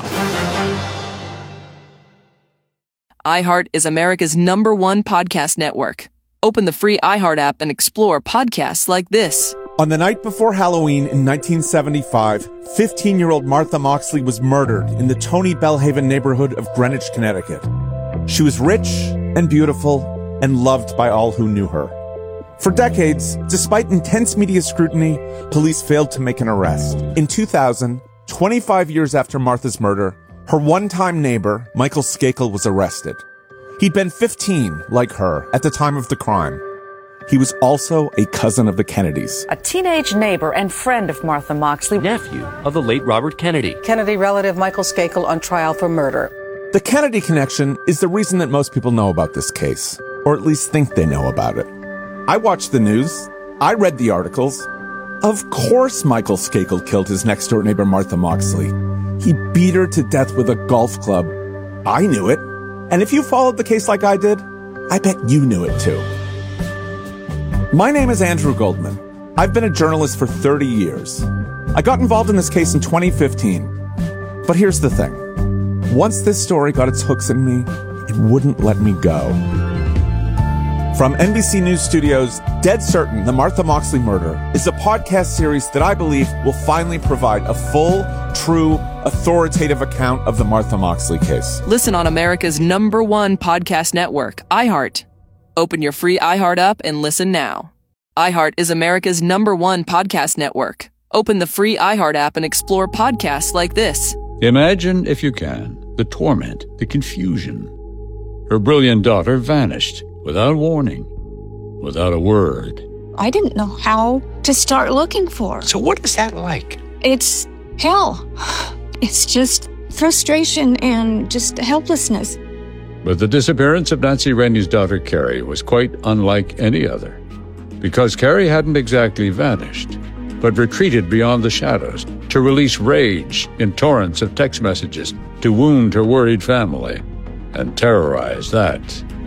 iHeart is America's number one podcast network. Open the free iHeart app and explore podcasts like this. On the night before Halloween in nineteen seventy-five, fifteen-year-old Martha Moxley was murdered in the Tony Bellhaven neighborhood of Greenwich, Connecticut. She was rich and beautiful and loved by all who knew her. For decades, despite intense media scrutiny, police failed to make an arrest. In two thousand, twenty-five years after Martha's murder, her one-time neighbor, Michael Skakel, was arrested. He'd been fifteen, like her, at the time of the crime. He was also a cousin of the Kennedys. A teenage neighbor and friend of Martha Moxley. Nephew of the late Robert Kennedy. Kennedy relative Michael Skakel on trial for murder. The Kennedy connection is the reason that most people know about this case, or at least think they know about it. I watched the news. I read the articles. Of course Michael Skakel killed his next-door neighbor Martha Moxley. He beat her to death with a golf club. I knew it. And if you followed the case like I did, I bet you knew it too. My name is Andrew Goldman. I've been a journalist for thirty years. I got involved in this case in twenty fifteen. But here's the thing. Once this story got its hooks in me, it wouldn't let me go. From N B C News Studios, Dead Certain, The Martha Moxley Murder is a podcast series that I believe will finally provide a full, true, authoritative account of the Martha Moxley case. Listen on America's number one podcast network, iHeart. Open your free iHeart app and listen now. iHeart is America's number one podcast network. Open the free iHeart app and explore podcasts like this. Imagine, if you can, the torment, the confusion. Her brilliant daughter vanished without warning, without a word. I didn't know how to start looking for her. So what is that like? It's hell. It's just frustration and just helplessness. But the disappearance of Nancy Rainey's daughter, Carrie, was quite unlike any other. Because Carrie hadn't exactly vanished, but retreated beyond the shadows to release rage in torrents of text messages to wound her worried family and terrorize that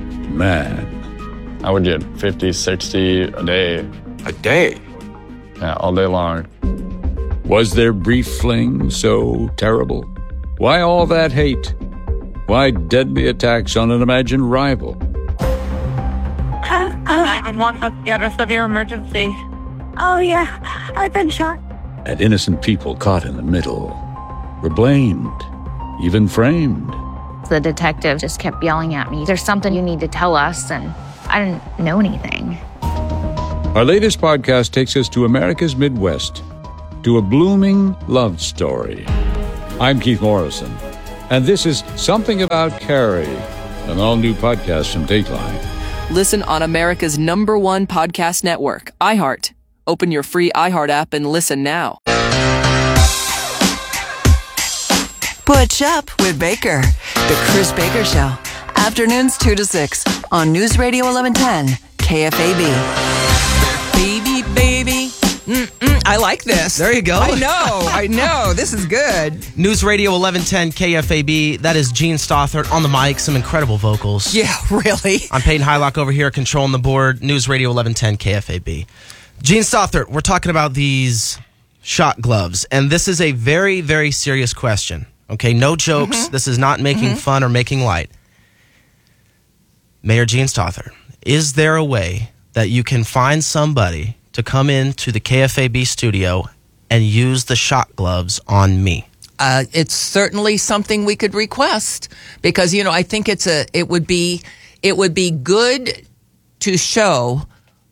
man. I would get fifty, sixty a day. A day? Yeah, all day long. Was their brief fling so terrible? Why all that hate? Why deadly attacks on an imagined rival? nine one one, get a severe emergency. Oh, yeah, I've been shot. And innocent people caught in the middle were blamed, even framed. The detective just kept yelling at me, there's something you need to tell us, and I didn't know anything. Our latest podcast takes us to America's Midwest, to a blooming love story. I'm Keith Morrison, and this is Something About Carrie, an all-new podcast from Dateline. Listen on America's number one podcast network, iHeart. Open your free iHeart app and listen now. Butch Up with Baker, The Chris Baker Show. Afternoons two to six on News Radio eleven ten, K F A B. Baby, baby. Mm-mm, I like this. There you go. I know. I know. This is good. News Radio eleven ten K F A B. That is Gene Stothert on the mic. Some incredible vocals. Yeah, really. I'm Peyton Hylock over here controlling the board. News Radio eleven ten K F A B. Gene Stothert, we're talking about these shot gloves. And this is a very, very serious question. Okay, no jokes. Mm-hmm. This is not making mm-hmm. fun or making light. Mayor Gene Stothert, is there a way that you can find somebody to come into the K F A B studio and use the shot gloves on me? Uh, it's certainly something we could request because, you know, I think it's a, it would be, it would be good to show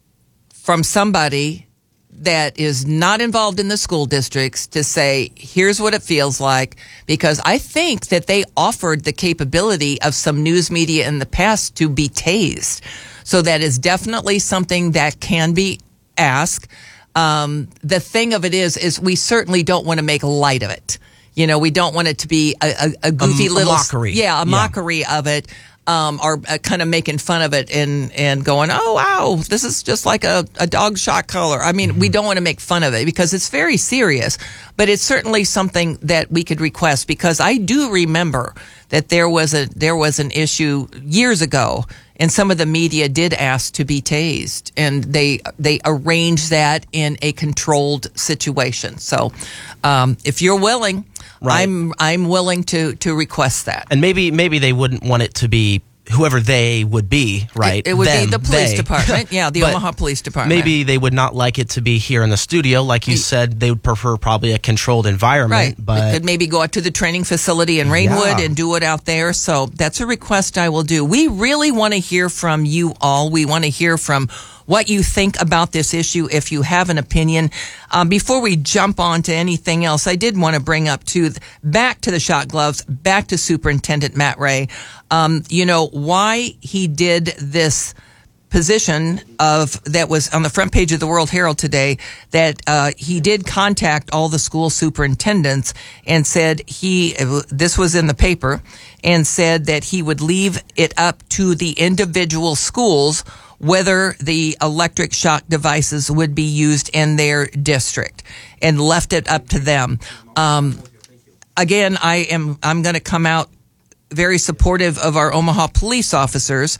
from somebody that is not involved in the school districts to say, here's what it feels like, because I think that they offered the capability of some news media in the past to be tased. So that is definitely something that can be asked. Um, the thing of it is, is we certainly don't want to make light of it. You know, we don't want it to be a, a, a goofy a, little a mockery. Yeah, a yeah. mockery of it. Um, or uh, kind of making fun of it and, and going, oh, wow, this is just like a, a dog shot collar. I mean, mm-hmm. we don't want to make fun of it because it's very serious, but it's certainly something that we could request because I do remember that there was a there was an issue years ago and some of the media did ask to be tased and they they arranged that in a controlled situation. So um, if you're willing, right. I'm I'm willing to to request that. And maybe maybe they wouldn't want it to be whoever they would be, right? It, it would Them, be the police they. department. Yeah, the Omaha Police Department. Maybe they would not like it to be here in the studio. Like you yeah. said, they would prefer probably a controlled environment. Right. But we could maybe go out to the training facility in Rainwood yeah. and do it out there. So that's a request I will do. We really want to hear from you all. We want to hear from what you think about this issue if you have an opinion. Um, before we jump on to anything else, I did want to bring up, too, back to the shot gloves, back to Superintendent Matt Ray. Um, you know, why he did this position of that was on the front page of the World Herald today, that uh, he did contact all the school superintendents and said he, this was in the paper, and said that he would leave it up to the individual schools whether the electric shock devices would be used in their district, and left it up to them. Um, again, I am I'm going to come out very supportive of our Omaha police officers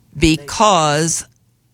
because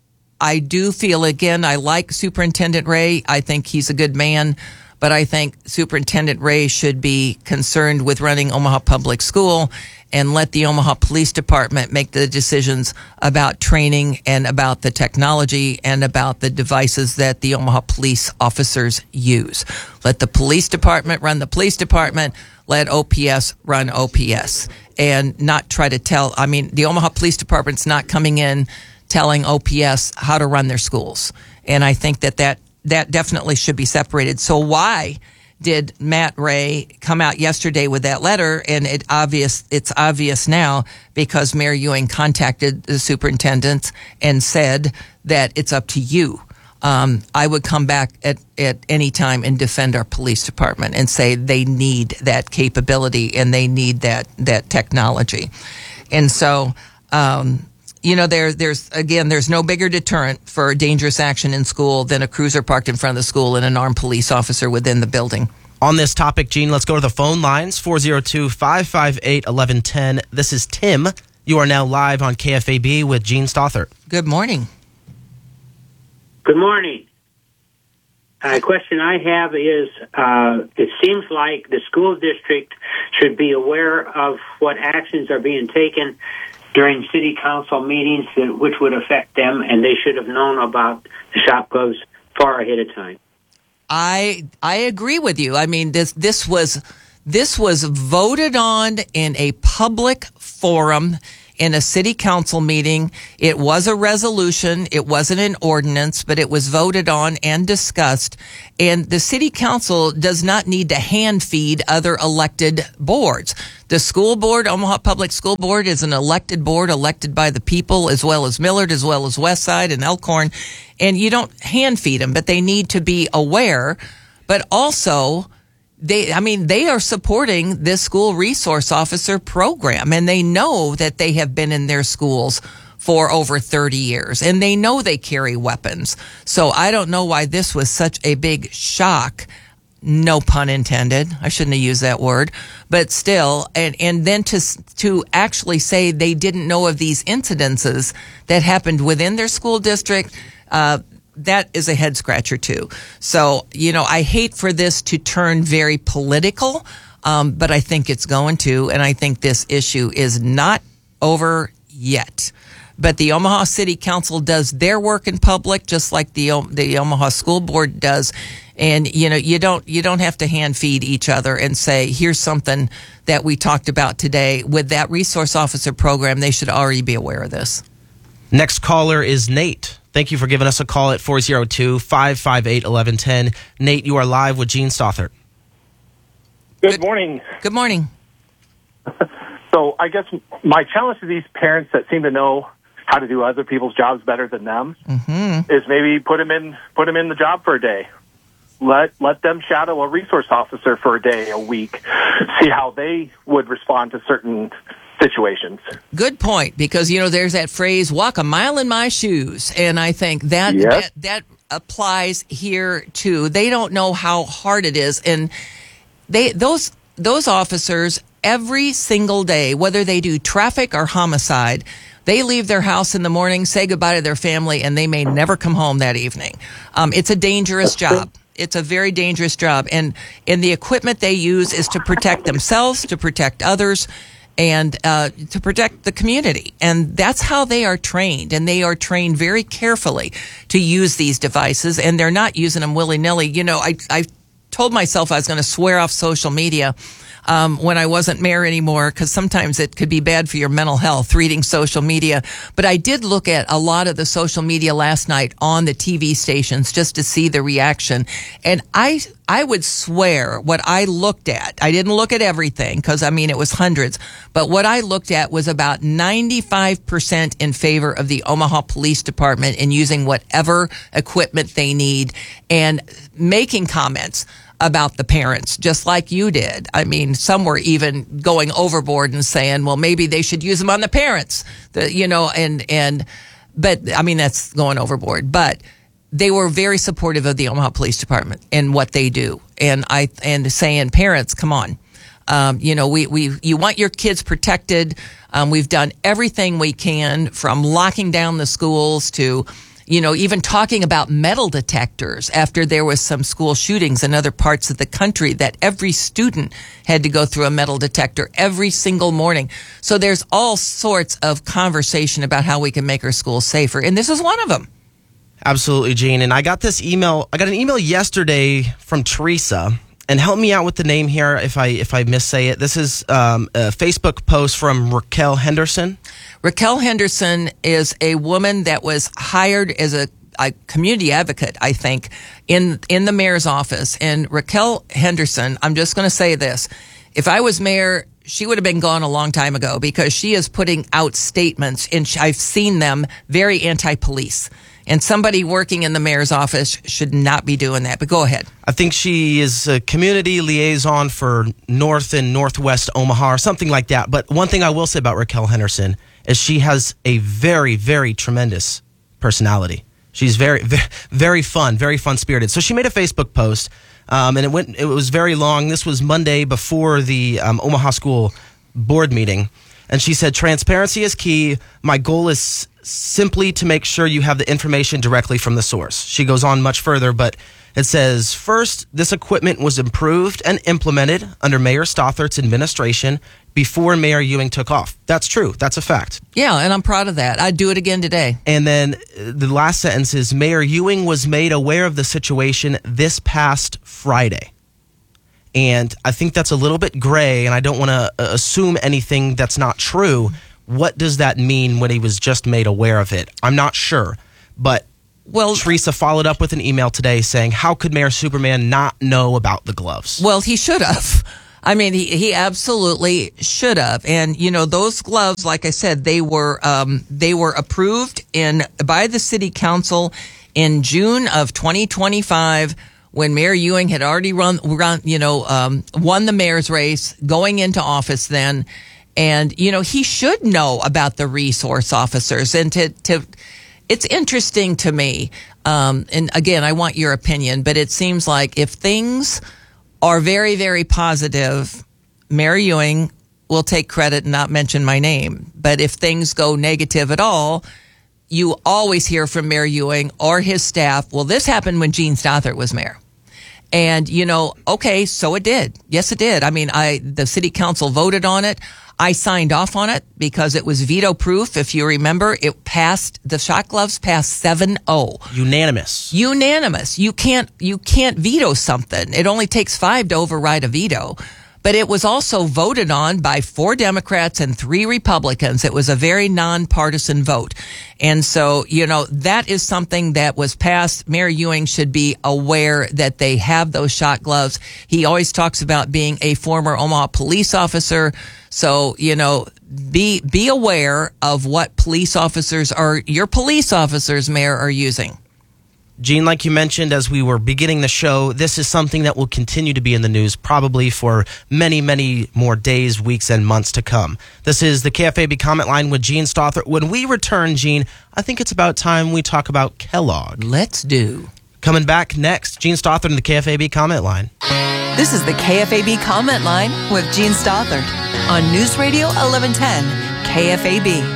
I do feel, again, I like Superintendent Ray. I think he's a good man, but I think Superintendent Ray should be concerned with running Omaha Public School and let the Omaha Police Department make the decisions about training and about the technology and about the devices that the Omaha police officers use. Let the police department run the police department. Let O P S run O P S and not try to tell. I mean, the Omaha Police Department's not coming in telling O P S how to run their schools. And I think that that, that definitely should be separated. So why did Matt Ray come out yesterday with that letter? And it obvious, it's obvious now because Mayor Ewing contacted the superintendents and said that it's up to you. um, I would come back at, at any time and defend our police department and say they need that capability and they need that, that technology. And so, um, you know, there, there's, again, there's no bigger deterrent for dangerous action in school than a cruiser parked in front of the school and an armed police officer within the building. On this topic, Gene, let's go to the phone lines, four oh two, five five eight, one one one zero. This is Tim. You are now live on K F A B with Gene Stothert. Good morning. Good morning. A uh, question I have is, uh, it seems like the school district should be aware of what actions are being taken during city council meetings that, which would affect them, and they should have known about the shop gloves far ahead of time. I I agree with you. I mean, this this was this was voted on in a public forum in a city council meeting. It was a resolution. It wasn't an ordinance, but it was voted on and discussed. And the city council does not need to hand feed other elected boards. The school board, Omaha Public School Board, is an elected board, elected by the people, as well as Millard, as well as Westside and Elkhorn. And you don't hand feed them, but they need to be aware. But also, They, I mean, they are supporting this school resource officer program, and they know that they have been in their schools for over thirty years, and they know they carry weapons. So I don't know why this was such a big shock. No pun intended. I shouldn't have used that word, but still, and, and then to, to actually say they didn't know of these incidences that happened within their school district, uh, that is a head scratcher too. So, you know, I hate for this to turn very political, um, but I think it's going to, and I think this issue is not over yet. But the Omaha City Council does their work in public, just like the the Omaha School Board does. And you know, you don't you don't have to hand feed each other and say, here's something that we talked about today. With that resource officer program, they should already be aware of this. Next caller is Nate. Thank you for giving us a call at four oh two, five five eight, one one one zero. Nate, you are live with Gene Stothert. Good, Good morning. Good morning. So I guess my challenge to these parents that seem to know how to do other people's jobs better than them mm-hmm. is maybe put them in put them in the job for a day. Let let them shadow a resource officer for a day, a week, see how they would respond to certain situations. Good point, because you know there's that phrase, walk a mile in my shoes, and I think that yes. that, that applies here too. They don't know how hard it is, and they those those officers every single day, whether they do traffic or homicide, they leave their house in the morning, say goodbye to their family, and they may never come home that evening. Um, it's a dangerous job. It's a very dangerous job, and and the equipment they use is to protect themselves, to protect others, and uh, to protect the community. And that's how they are trained. And they are trained very carefully to use these devices, and they're not using them willy-nilly. You know, I, I told myself I was going to swear off social media um, when I wasn't mayor anymore, because sometimes it could be bad for your mental health, reading social media. But I did look at a lot of the social media last night on the T V stations just to see the reaction. And I I would swear what I looked at, I didn't look at everything because, I mean, it was hundreds, but what I looked at was about ninety-five percent in favor of the Omaha Police Department in using whatever equipment they need and making comments about the parents, just like you did. I mean, some were even going overboard and saying, well, maybe they should use them on the parents, the, you know, and, and, but I mean, that's going overboard, but they were very supportive of the Omaha Police Department and what they do. And I, and saying, parents, come on. Um, you know, we, we, you want your kids protected. Um, we've done everything we can, from locking down the schools to, you know, even talking about metal detectors after there was some school shootings in other parts of the country, that every student had to go through a metal detector every single morning. So there's all sorts of conversation about how we can make our schools safer. And this is one of them. Absolutely, Gene. And I got this email. I got an email yesterday from Teresa. And help me out with the name here if I if I missay it. This is um, a Facebook post from Raquel Henderson. Raquel Henderson is a woman that was hired as a, a community advocate, I think, in in the mayor's office. And Raquel Henderson, I'm just going to say this. If I was mayor, she would have been gone a long time ago, because she is putting out statements, and I've seen them, very anti-police. And somebody working in the mayor's office should not be doing that. But go ahead. I think she is a community liaison for North and Northwest Omaha or something like that. But one thing I will say about Raquel Henderson is she has a very, very tremendous personality. She's very, very, very fun, very fun-spirited. So she made a Facebook post, um, and it went. It was very long. This was Monday before the um, Omaha School Board meeting. And she said, transparency is key. My goal is simply to make sure you have the information directly from the source. She goes on much further, but it says, first, this equipment was improved and implemented under Mayor Stothart's administration before Mayor Ewing took off. That's true. That's a fact. Yeah, and I'm proud of that. I'd do it again today. And then the last sentence is, Mayor Ewing was made aware of the situation this past Friday. And I think that's a little bit gray, and I don't want to assume anything that's not true. What does that mean when he was just made aware of it? I'm not sure. But well, Teresa followed up with an email today saying, how could Mayor Superman not know about the gloves? Well, he should have. I mean, he, he absolutely should have. And, you know, those gloves, like I said, they were um, they were approved in by the city council in June of twenty twenty-five, when Mayor Ewing had already run, run you know, um, won the mayor's race, going into office then. And, you know, he should know about the resource officers. And to, to it's interesting to me, um, and again, I want your opinion, but it seems like if things are very, very positive, Mayor Ewing will take credit and not mention my name. But if things go negative at all, you always hear from Mayor Ewing or his staff, well, this happened when Gene Stothart was mayor. And, you know, okay, so it did. Yes, it did. I mean, I the city council voted on it. I signed off on it because it was veto proof. If you remember, it passed, the shot gloves passed seven oh. Unanimous. Unanimous. You can't, you can't veto something. It only takes five to override a veto. But it was also voted on by four Democrats and three Republicans. It was a very nonpartisan vote. And so, you know, that is something that was passed. Mayor Ewing should be aware that they have those shot gloves. He always talks about being a former Omaha police officer. So, you know, be be aware of what police officers are, your police officers, Mayor, are using. Gene, like you mentioned as we were beginning the show, this is something that will continue to be in the news probably for many, many more days, weeks, and months to come. This is the K F A B Comment Line with Gene Stothart. When we return, Gene, I think it's about time we talk about Kellogg. Let's do. Coming back next, Gene Stothart and the K F A B Comment Line. This is the K F A B Comment Line with Gene Stothart on News Radio eleven ten K F A B.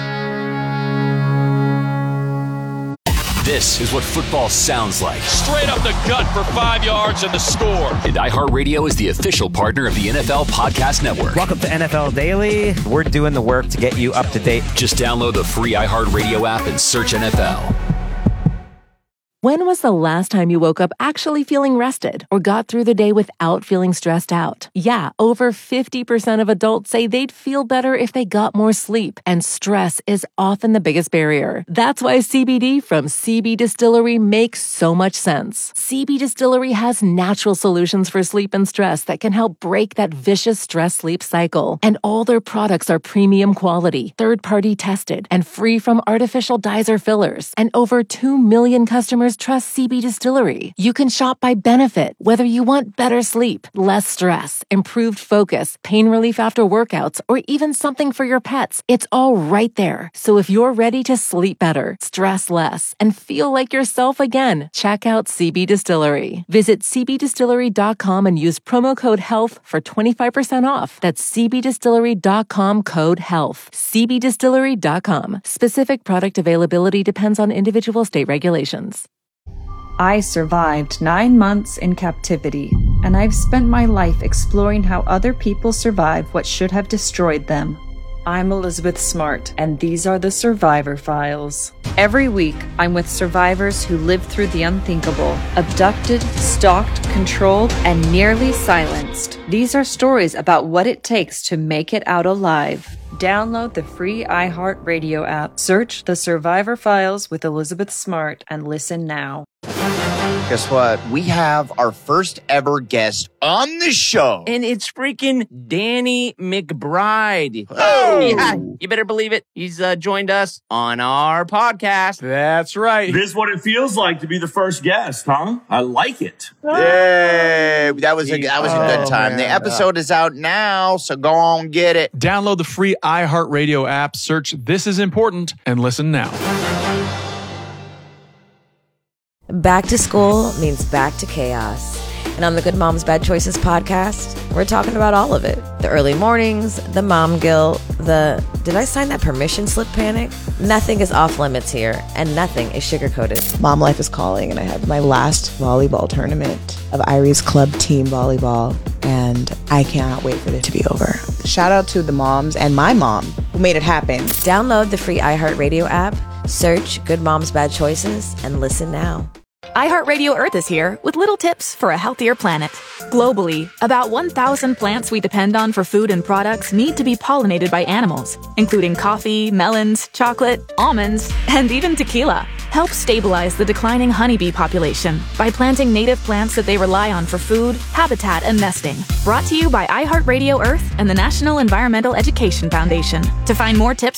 This is what football sounds like. Straight up the gut for five yards and the score. And iHeartRadio is the official partner of the N F L Podcast Network. Welcome to N F L Daily. We're doing the work to get you up to date. Just download the free iHeartRadio app and search N F L. When was the last time you woke up actually feeling rested or got through the day without feeling stressed out? Yeah, over fifty percent of adults say they'd feel better if they got more sleep, and stress is often the biggest barrier. That's why C B D from C B Distillery makes so much sense. C B Distillery has natural solutions for sleep and stress that can help break that vicious stress-sleep cycle. And all their products are premium quality, third-party tested, and free from artificial dyes or fillers. And over two million customers trust C B Distillery. You can shop by benefit, whether you want better sleep, less stress, improved focus, pain relief after workouts, or even something for your pets. It's all right there. So if you're ready to sleep better, stress less, and feel like yourself again, check out C B Distillery. Visit c b distillery dot com and use promo code HEALTH for twenty-five percent off. That's c b distillery dot com code HEALTH. c b distillery dot com. Specific product availability depends on individual state regulations. I survived nine months in captivity, and I've spent my life exploring how other people survive what should have destroyed them. I'm Elizabeth Smart, and these are the Survivor Files. Every week, I'm with survivors who lived through the unthinkable, abducted, stalked, controlled, and nearly silenced. These are stories about what it takes to make it out alive. Download the free iHeartRadio app, search The Survivor Files with Elizabeth Smart, and listen now. Guess what? We have our first ever guest on the show. And it's freaking Danny McBride. Oh! Yeah, you better believe it. He's uh, joined us on our podcast. That's right. This is what it feels like to be the first guest, huh? I like it. Yay! That was a, that was a good Oh, time. man. The episode is out now, so go on, get it. Download the free iHeartRadio app, search This Is Important, and listen now. Back to school means back to chaos. And on the Good Moms Bad Choices podcast, we're talking about all of it. The early mornings, the mom guilt, the did I sign that permission slip panic? Nothing is off limits here, and nothing is sugar-coated. Mom life is calling, and I have my last volleyball tournament of Irie's Club Team Volleyball, and I cannot wait for it to be over. Shout out to the moms and my mom who made it happen. Download the free iHeartRadio app, search Good Moms Bad Choices, and listen now. iHeartRadio Earth is here with little tips for a healthier planet. Globally, about one thousand plants we depend on for food and products need to be pollinated by animals, including coffee, melons, chocolate, almonds, and even tequila. Help stabilize the declining honeybee population by planting native plants that they rely on for food, habitat, and nesting. Brought to you by iHeartRadio Earth and the National Environmental Education Foundation. To find more tips